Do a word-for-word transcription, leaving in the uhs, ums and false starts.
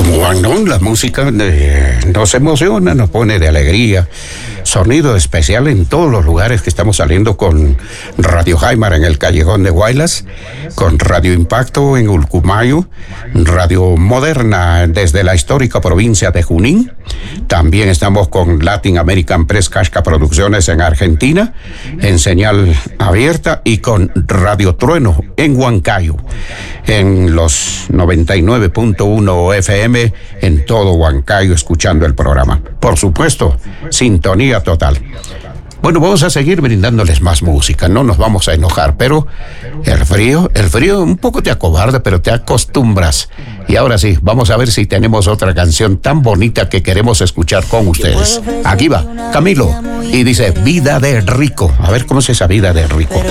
¿Cómo van, no? La música eh, nos emociona, nos pone de alegría. Sonido especial en todos los lugares que estamos saliendo con Radio Jaimar en el Callejón de Guaylas, con Radio Impacto en Ulcumayo, Radio Moderna desde la histórica provincia de Junín. También estamos con Latin American Press Casca Producciones en Argentina, en señal abierta, y con Radio Trueno en Huancayo, en los noventa y nueve punto uno F M en todo Huancayo, escuchando el programa. Por supuesto, sintonía total. Bueno, vamos a seguir brindándoles más música, no nos vamos a enojar, pero el frío, el frío un poco te acobarda, pero te acostumbras. Y ahora sí, vamos a ver si tenemos otra canción tan bonita que queremos escuchar con ustedes. Aquí va, Camilo, y dice Vida de Rico. A ver cómo es esa vida de rico.